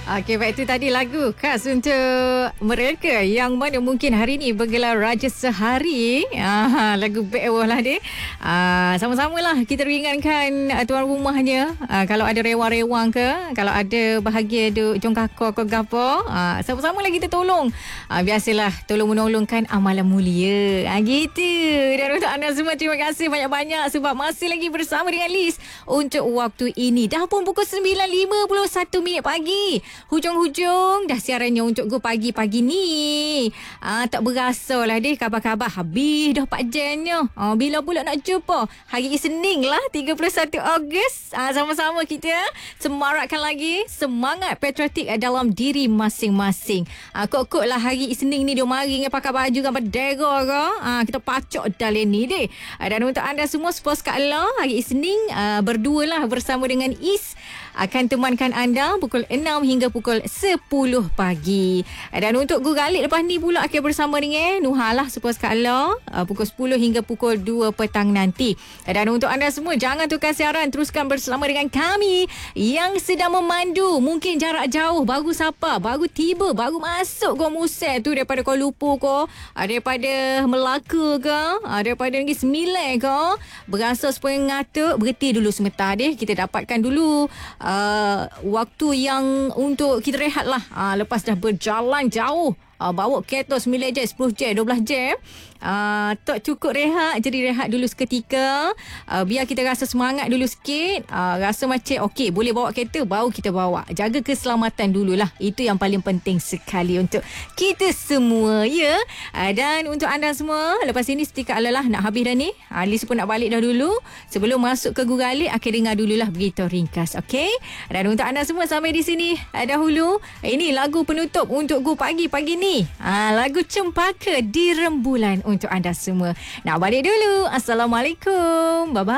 Okey, baik, itu tadi lagu khas untuk mereka yang mana mungkin hari ni bergelar Raja Sehari. Lagu Be'wah lah dia. Sama-sama lah kita ringankan tuan rumahnya. Kalau ada rewang-rewang ke, kalau ada bahagia duk jongkakor ke gapo, sama-sama lah kita tolong. Biasalah tolong menolongkan amalan mulia. Gitu. Dan untuk anda semua, terima kasih banyak-banyak sebab masih lagi bersama dengan Liz untuk waktu ini. Dah pun pukul 9.51 pagi. Hujung-hujung dah siarannya untuk Go pagi-pagi ni. Tak berasa lah deh, khabar-khabar habis dah 4 jamnya. Bila pula nak jumpa? Hari Isnin lah, 31 Ogos. Sama-sama kita semarakkan lagi semangat patriotik dalam diri masing-masing. Kok-kok lah hari Isnin ni dia mari dengan pakai baju gambar dera ke. Kita pacok dalam ni deh. Dan untuk anda semua, suppose Kak Allah, hari Isnin berdua lah bersama dengan Is akan temankan anda pukul 6 hingga pukul 10 pagi. Dan untuk Go Galip lepas ni pula akan bersama dengan Nuha lah, suppose Kak Allah, pukul 10 hingga pukul 2 petang nanti. Dan untuk anda semua, jangan tukar siaran, teruskan bersama dengan kami yang sedang memandu. Mungkin jarak jauh, baru sapa, baru tiba, baru masuk Go Musel tu daripada Kuala Lumpur ke, daripada Melaka ke, daripada Negeri Sembilan ke, berasa supaya ngatuk, berhenti dulu sebentar deh. Kita dapatkan dulu waktu yang untuk kita rehat lah. Lepas dah berjalan jauh, bawa kereta 9 jam, 10 jam, 12 jam, tak cukup rehat. Jadi rehat dulu seketika, biar kita rasa semangat dulu sikit, rasa macam okey, boleh bawa kereta, baru kita bawa. Jaga keselamatan dululah, itu yang paling penting sekali untuk kita semua, ya. Dan untuk anda semua, lepas ini setika alalah nak habis dah ni, Liz pun nak balik dah dulu. Sebelum masuk ke Go Galip, akan dengar dululah berita ringkas, okey. Dan untuk anda semua sampai di sini dahulu, ini lagu penutup untuk Go pagi-pagi ni, lagu Cempaka di Rembulan untuk anda semua. Nak balik dulu. Assalamualaikum. Bye-bye.